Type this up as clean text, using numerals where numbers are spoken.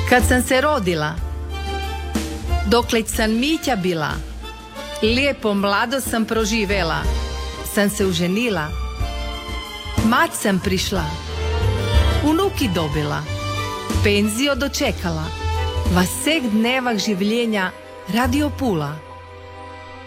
Kad sam se rodila, dokleć sam Mića bila, lijepo mlado sam proživela, sam se uženila, mać sam prišla, unuki dobila, penzio dočekala, vasek dnevak življenja radio pula.